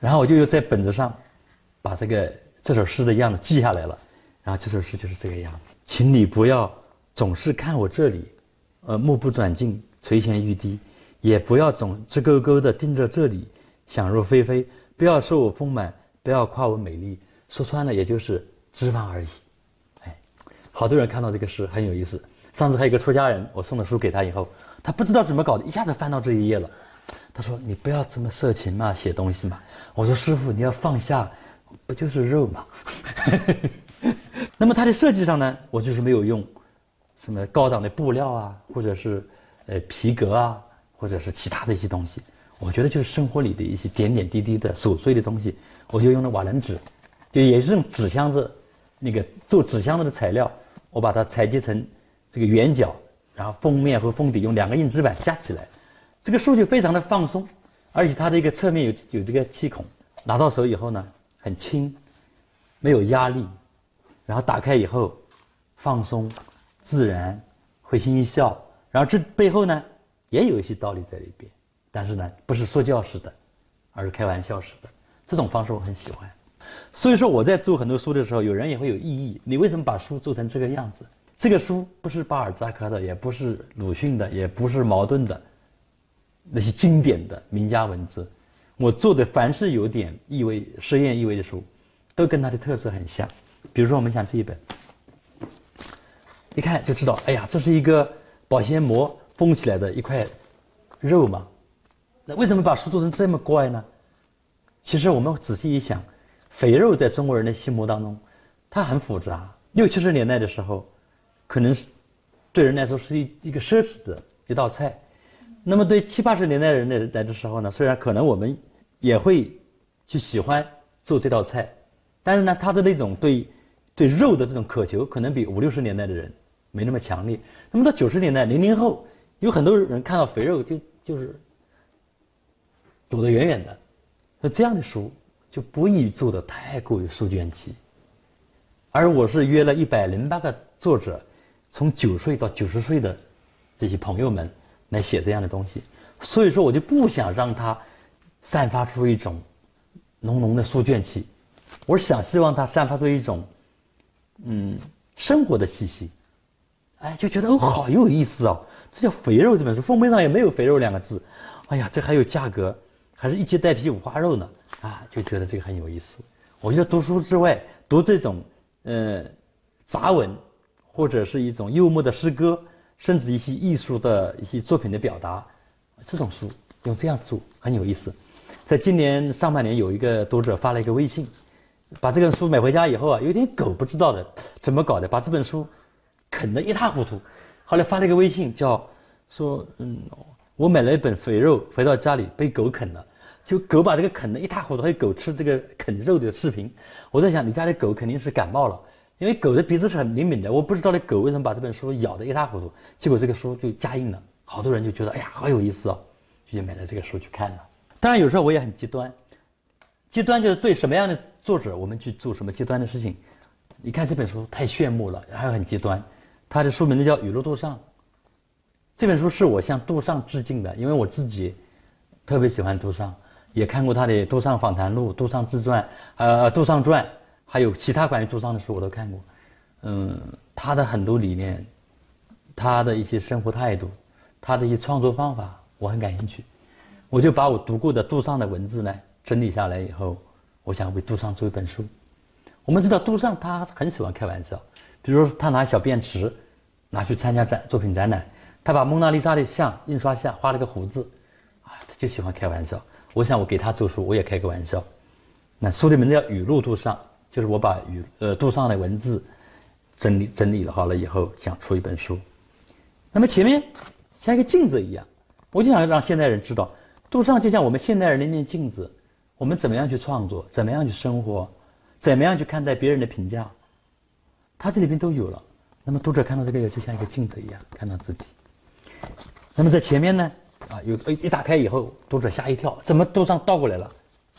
然后我就又在本子上把这首诗的样子记下来了。然后这首诗就是这个样子：请你不要总是看我这里，目不转睛，垂涎欲滴；也不要总直勾勾的盯着这里，想入非非。不要说我丰满，不要夸我美丽，说穿了也就是脂肪而已。哎，好多人看到这个诗很有意思。上次还有一个出家人，我送了书给他以后，他不知道怎么搞的，一下子翻到这一页了。他说：“你不要这么色情嘛，写东西嘛。”我说：“师父，你要放下，不就是肉嘛？”那么它的设计上呢，我就是没有用什么高档的布料啊，或者是皮革啊，或者是其他的一些东西。我觉得就是生活里的一些点点滴滴的琐碎的东西，我就用了瓦楞纸，就也是用纸箱子那个做纸箱子的材料，我把它裁切成这个圆角，然后封面和封底用2个硬纸板夹起来，这个书就非常的放松，而且它的一个侧面有这个气孔，拿到手以后呢很轻，没有压力。然后打开以后，放松、自然，会心一笑。然后这背后呢，也有一些道理在里边，但是呢，不是说教式的，而是开玩笑式的。这种方式我很喜欢。所以说我在做很多书的时候，有人也会有异议：你为什么把书做成这个样子？这个书不是巴尔扎克的，也不是鲁迅的，也不是茅盾的，那些经典的名家文字。我做的凡是有点意味、实验意味的书，都跟它的特色很像。比如说，我们想这一本，一看就知道，哎呀，这是一个保鲜膜封起来的一块肉嘛。那为什么把书做成这么怪呢？其实我们仔细一想，肥肉在中国人的心目当中，它很复杂。60、70年代的时候，可能是对人来说是一个奢侈的一道菜。那么对70、80年代人来的时候呢，虽然可能我们也会去喜欢做这道菜，但是呢，他的那种对肉的这种渴求，可能比50、60年代的人没那么强烈。那么到90年代，00后，有很多人看到肥肉就是躲得远远的。那这样的书就不宜做得太过于书卷气。而我是约了108个作者，从9岁到90岁的这些朋友们来写这样的东西，所以说我就不想让它散发出一种浓浓的书卷气，我希望它散发出一种生活的气息。哎，就觉得好有意思哦，这叫肥肉这本书，封面上也没有肥肉2个字，哎呀，这还有价格，还是1切带皮五花肉呢，啊，就觉得这个很有意思。我觉得读书之外，读这种杂文，或者是一种幽默的诗歌，甚至一些艺术的一些作品的表达，这种书用这样做很有意思。在今年上半年，有一个读者发了一个微信，把这本书买回家以后啊，有点狗不知道的怎么搞的，把这本书啃得一塌糊涂。后来发了一个微信，说我买了一本肥肉回到家里被狗啃了，就狗把这个啃得一塌糊涂，还有狗吃这个啃肉的视频。我在想，你家的狗肯定是感冒了，因为狗的鼻子是很灵敏的。我不知道那狗为什么把这本书咬得一塌糊涂，结果这个书就加印了，好多人就觉得哎呀好有意思哦，就去买了这个书去看了。当然有时候我也很极端，极端就是对什么样的作者我们去做什么极端的事情。你看这本书太炫目了，还有很极端，它的书名字叫《雨露杜尚》。这本书是我向杜尚致敬的，因为我自己特别喜欢杜尚，也看过他的《杜尚访谈录》《杜尚自传》杜尚传，还有其他关于杜尚的书我都看过。他的很多理念，他的一些生活态度，他的一些创作方法，我很感兴趣。我就把我读过的杜尚的文字呢整理下来以后，我想为杜尚做一本书。我们知道杜尚他很喜欢开玩笑，比如说他拿小便池拿去参加作品展览，他把蒙娜丽莎的像印刷下画了个胡子，他就喜欢开玩笑。我想我给他做书，我也开个玩笑。那书的名字叫《雨露杜尚》，就是我把杜尚的文字整理好了以后，想出一本书。那么前面像一个镜子一样，我就想让现代人知道，杜尚就像我们现代人的一面镜子，我们怎么样去创作，怎么样去生活，怎么样去看待别人的评价，他这里边都有了。那么读者看到这个就像一个镜子一样看到自己。那么在前面呢，一打开以后，读者吓一跳，怎么杜尚倒过来了？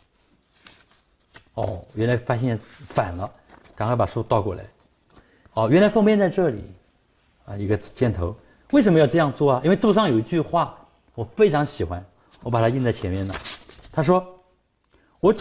哦，原来发现反了，赶快把书倒过来。哦，原来封面在这里，一个箭头。为什么要这样做啊？因为杜尚有一句话我非常喜欢，我把它印在前面了。他说：“